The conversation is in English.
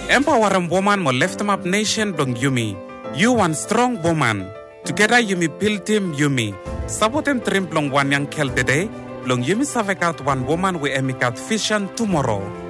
Empower a woman mo lift up nation blong Yumi. You one strong woman. Together Yumi build team Yumi. Sabotem trim blong one young kel today. Blong Yumi savekat one woman we emikat vision tomorrow.